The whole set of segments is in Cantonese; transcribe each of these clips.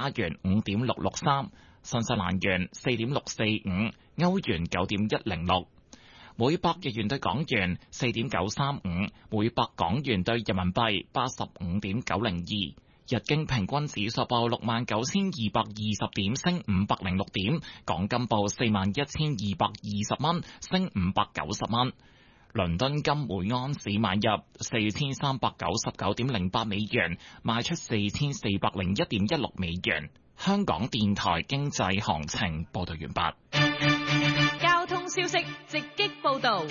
加元5.663，新西蘭元4.645，歐元9.106。每百日元對港元4.935，每百港元對人民幣85.902。日經平均指數報69,220點，升506點。港金報41,220蚊，升590蚊。倫敦金每盎司買入4,399.08美元，賣出4,401.16美元。香港電台經濟行情報道完畢。 交通消息直擊報道。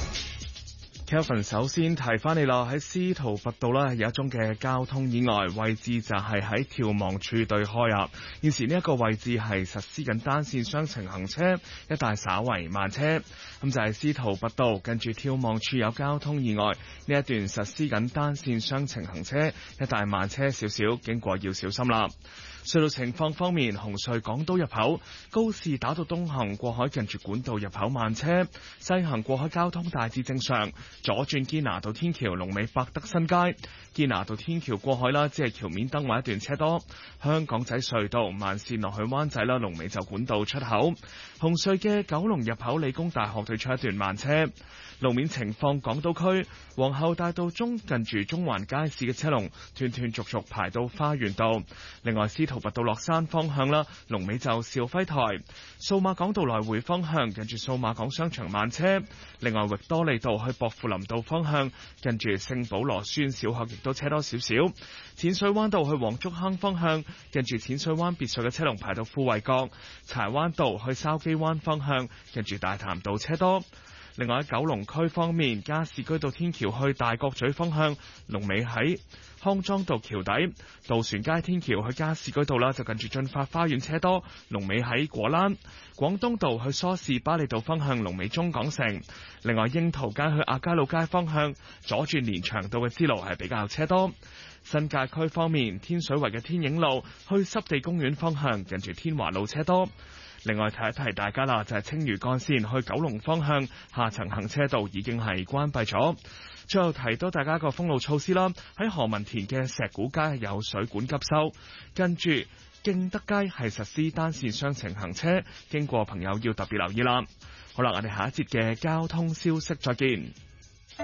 Kelvin 首先提翻你啦，喺司徒拔道呢有一宗嘅交通意外，位置就係喺眺望處對開啊。現時呢一個位置係實施緊單線雙程行車，一帶稍為慢車。咁就係司徒拔道跟住眺望處有交通意外，呢一段實施緊單線雙程行車，一帶慢車少少，經過要小心啦。隧道情況方面，紅隧港島入口高士打道東行過海近住管道入口慢車，西行過海交通大致正常。左轉堅拿道天橋龍尾百德新街，堅拿道天橋過海啦，只係橋面燈位一段車多。香港仔隧道慢線落去灣仔啦，龍尾就管道出口。紅隧嘅九龍入口理工大學對出一段慢車。路面情況，港島區皇后大道中近住中環街市嘅車龍斷斷續續排到花園道。另外司徒拔道落山方向啦，龍尾就兆輝台。數碼港道來回方向近住數碼港商場慢車。另外域多利道去薄扶林道方向近住聖保羅書小學亦都車多少少。淺水灣道去黃竹坑方向近住淺水灣別墅嘅車龍排到富衛閣。柴灣道去筲箕灣方向近住大潭道車多。另外喺九龍區方面，加士居道天橋去大角咀方向龍尾喺康莊道橋底。渡船街天橋去加士居道啦，就近住駿發花園車多，龍尾喺果欄。廣東道去梳士巴利道方向龍尾中港城。另外櫻桃街去亞皆老街方向左轉連翔道嘅支路係比較車多。新界區方面，天水圍嘅天影路去濕地公園方向近住天華路車多。另外提一提大家啦，就係青嶼幹線去九龍方向下層行車道已經係關閉咗。最後提到大家個封路措施啦，喺何文田嘅石鼓街有水管急修，跟住敬德街係實施單線雙程行車，經過朋友要特別留意啦。好啦，我哋下一節嘅交通消息再見。